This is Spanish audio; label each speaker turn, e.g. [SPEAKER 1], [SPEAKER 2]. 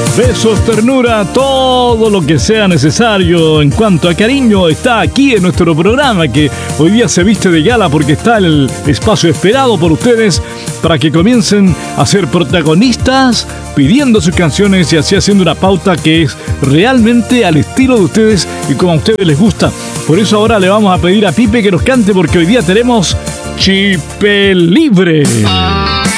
[SPEAKER 1] Besos, ternura, todo lo que sea necesario en cuanto a cariño está aquí en nuestro programa, que hoy día se viste de gala porque está el espacio esperado por ustedes para que comiencen a ser protagonistas pidiendo sus canciones y así haciendo una pauta que es realmente al estilo de ustedes y como a ustedes les gusta. Por eso ahora le vamos a pedir a Pipe que nos cante porque hoy día tenemos Chipe Libre.